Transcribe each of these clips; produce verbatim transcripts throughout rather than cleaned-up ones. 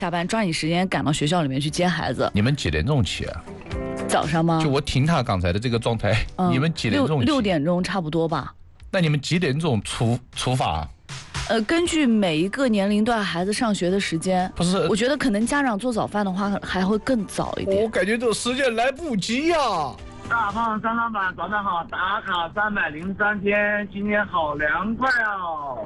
下班抓紧时间赶到学校里面去接孩子。 你们几点钟起啊？ 早上吗？ 就我听他刚才的这个状态，嗯、你们几点钟起？ 六六点钟差不多吧。 那你们几点钟出出发？ 呃，根据每一个年龄段孩子上学的时间， 不是， 我觉得可能家长做早饭的话还会更早一点。 我感觉这个时间来不及呀、啊。 大胖三老板早上好，打卡三百零三天，今天好凉快哦。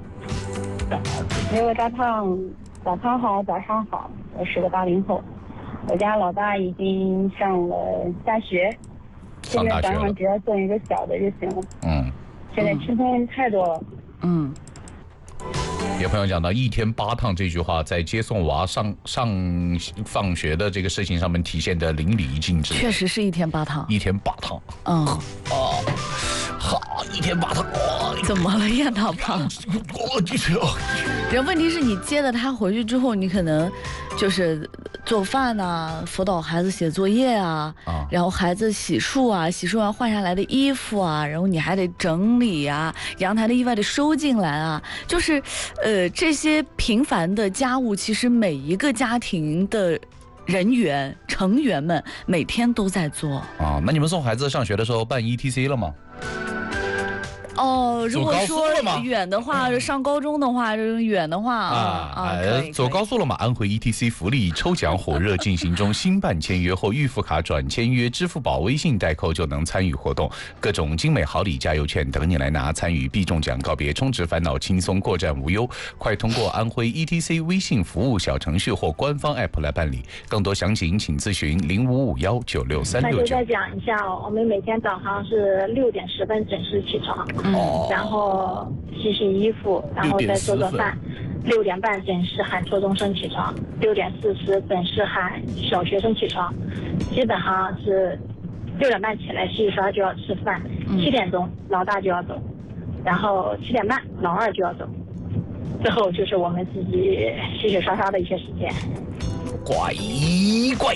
各位大胖，早上好，早上好，我是个八零后，我家老大已经上了大学，现在早上只要送一个小的就行了。嗯，现在轻松太多了。 嗯。 有朋友讲到一天八趟这句话，在接送娃上上放学的这个事情上面体现的淋漓尽致。 确实是一天八趟， 一天八趟。 嗯， 哦，好，一天八趟。哦、 怎么了，燕大胖？ 我就是。 人问题是你接了他回去之后，你可能就是做饭啊，辅导孩子写作业啊，啊然后孩子洗漱啊，洗漱完换下来的衣服啊，然后你还得整理啊，阳台的衣服得收进来啊，就是，呃，这些频繁的家务，其实每一个家庭的人员成员们每天都在做。 啊，那你们送孩子上学的时候办 E T C 了吗？ 哦，如果说远的话，嗯、上高中的话，远的话啊啊， 哎，走高速了嘛？安徽 E T C 福利抽奖火热进行中，新办签约后，预付卡转签约，支付宝、微信代扣就能参与活动，各种精美好礼加油券等你来拿，参与必中奖，告别充值烦恼，轻松过站无忧。快通过安徽 E T C 微信服务小程序或官方 App 来办理，更多详情请咨询零五五幺九六三六九。 那就再讲一下哦，我们每天早上是六点十分准时起床。 哦， 然后洗洗衣服，然后再做做饭。六点半准时喊初中生起床，六点四十准时喊小学生起床。基本上是六点半起来洗洗刷就要吃饭，七点钟老大就要走，然后七点半老二就要走，最后就是我们自己洗洗刷刷的一些时间。 乖乖。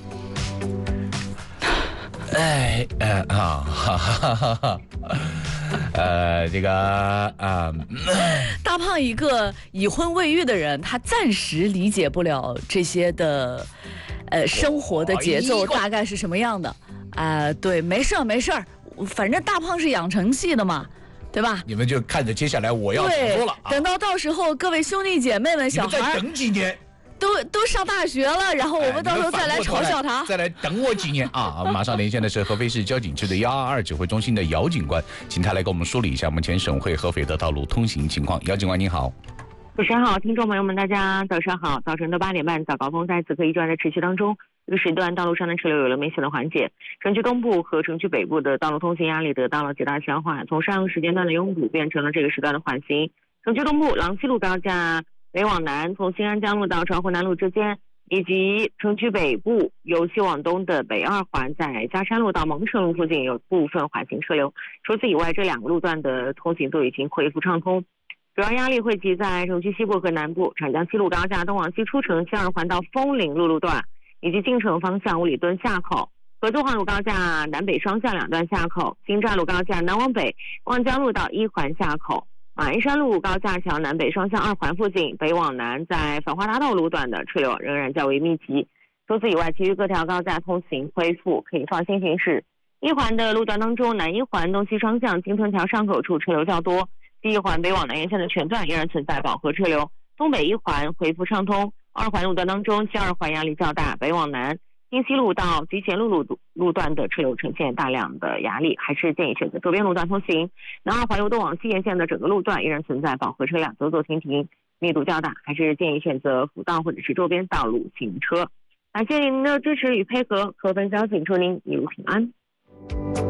哎哎啊哈哈哈哈。呃，这个啊、呃， 大胖一个已婚未育的人，他暂时理解不了这些的，呃，生活的节奏大概是什么样的。啊、呃，对，没事儿没事儿，反正大胖是养成系的嘛，对吧？ 你们就看着接下来我要说了、啊， 等到到时候各位兄弟姐妹们，小孩再等几年。 都都上大学了，然后我们到时候再来嘲笑他， 哎、再来等我几年啊！马上连线的是合肥市交警支队一二二指挥中心的姚警官，请他来给我们梳理一下目前省会合肥的道路通行情况。姚警官您好。 主持人好，听众朋友们大家早上好。早晨的八点半，早高峰在此刻依旧在持续当中，这个时段道路上的车流有了明显的缓解，城区东部和城区北部的道路通行压力得到了极大消化，从上个时间段的拥堵变成了这个时段的缓行。城区东部郎西路高架北往南，从新安江路到传湖南路之间，以及城区北部由西往东的北二环在嘉山路到蒙城路附近有部分缓行车流。除此以外，这两个路段的通行都已经恢复畅通。主要压力汇集在城区西部和南部，长江西路高架东往西出城西二环到枫林路路段，以及进城方向五里墩下口，合作环路高架南北双向两段下口，新站路高架南往北望江路到一环下口。马鞍山路高架桥南北双向二环附近北往南在繁华大道路段的车流仍然较为密集。除此以外，其余各条高架通行恢复，可以放心行驶。一环的路段当中，南一环东西双向金屯桥上口处车流较多，西一环北往南沿线的全段依然存在饱和车流。东北一环恢复畅通，二环路段当中西二环压力较大，北往南新西路到集贤路路路段的车流呈现大量的压力，还是建议选择周边路段通行。南二环由东往西沿线的整个路段依然存在饱和车辆，走走停停，密度较大，还是建议选择辅道或者是周边道路行车。感谢您的支持与配合，合肥交警祝您一路平安。